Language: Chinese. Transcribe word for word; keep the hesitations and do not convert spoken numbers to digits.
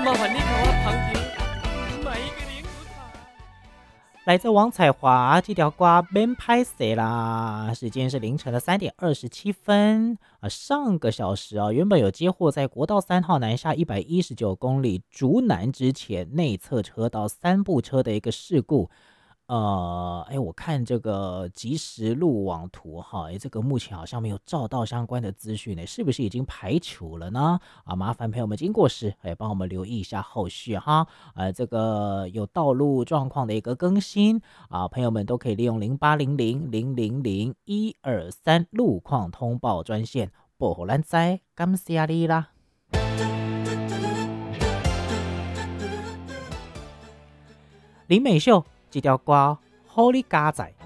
麻烦你给我旁听买一个灵骨塔。 来自王彩华这条歌免拍谁啦？时间是凌晨的三点二十七分啊。上个小时啊，原本有接获在国道三号南下一百一十九公里竹南之前内侧车道三部车的一个事故。呃，哎，我看这个即时路网图哈，哎，这个目前好像没有照到相关的资讯呢，是不是已经排除了呢？啊，麻烦朋友们经过时，哎，帮我们留意一下后续哈。呃，这个有道路状况的一个更新啊，朋友们都可以利用零八零零零零零一二三路况通报专线，报给咱知，感谢你啦。林美秀这条歌好你加载。